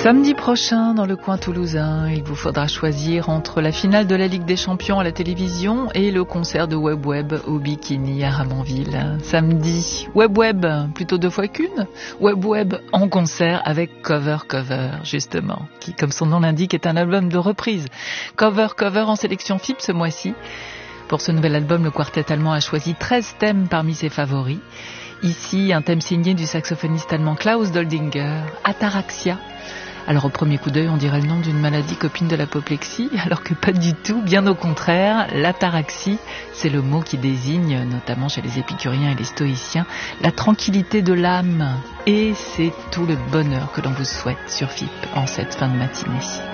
Samedi prochain, dans le coin toulousain, il vous faudra choisir entre la finale de la Ligue des Champions à la télévision et le concert de Web Web au Bikini à Ramonville. Samedi, Web Web, plutôt 2 fois qu'une. Web Web en concert avec Cover Cover, justement, qui, comme son nom l'indique, est un album de reprise. Cover Cover en sélection FIP ce mois-ci. Pour ce nouvel album, le quartet allemand a choisi 13 thèmes parmi ses favoris. Ici, un thème signé du saxophoniste allemand Klaus Doldinger, Ataraxia. Alors au premier coup d'œil, on dirait le nom d'une maladie copine de l'apoplexie, alors que pas du tout, bien au contraire. L'ataraxie, c'est le mot qui désigne, notamment chez les épicuriens et les stoïciens, la tranquillité de l'âme. Et c'est tout le bonheur que l'on vous souhaite sur FIP en cette fin de matinée.